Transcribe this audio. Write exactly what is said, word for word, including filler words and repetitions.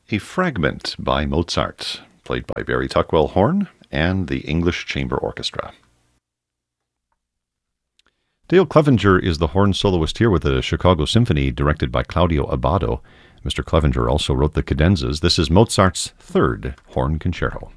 a fragment by Mozart, played by Barry Tuckwell horn and the English Chamber Orchestra. Dale Clevenger is the horn soloist here with the Chicago Symphony, directed by Claudio Abbado. Mister Clevenger also wrote the cadenzas. This is Mozart's third horn concerto.